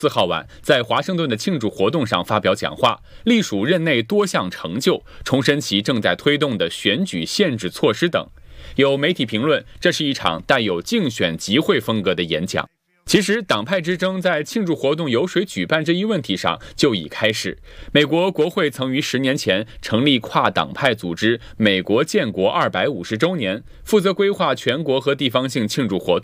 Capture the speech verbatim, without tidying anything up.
四号晚在华盛顿的庆祝活动上发表讲话，隶属任内多项成就，重申其正在推动的选举限制措施等。有媒体评论，这是一场带有竞选集会风格的演讲。其实，党派之争在庆祝活动由谁举办这一问题上就已开始。美国国会曾于十年前成立跨党派组织“美国建国二百五十周年”，负责规划全国和地方性庆祝活动。